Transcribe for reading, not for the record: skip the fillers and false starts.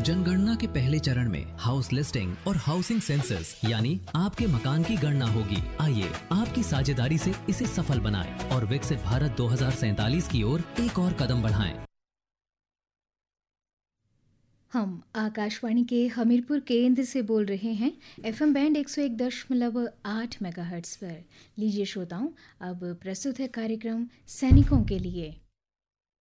जनगणना के पहले चरण में हाउस लिस्टिंग और हाउसिंग सेंसस यानी आपके मकान की गणना होगी। आइए आपकी साझेदारी से इसे सफल बनाएं और विकसित भारत 2047 की ओर एक और कदम बढ़ाएं। हम आकाशवाणी के हमीरपुर केंद्र से बोल रहे हैं FM बैंड 101.8 मेगाहर्ट्ज़ पर। लीजिए श्रोताओं, अब प्रस्तुत है कार्यक्रम सैनिकों के लिए।